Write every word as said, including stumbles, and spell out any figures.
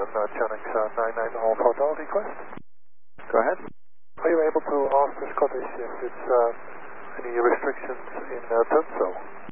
uh, Channix uh, nine nine Alpha Hotel request. Go ahead. Are you able to ask the Scottish if it's uh, any restrictions in uh, Tunso?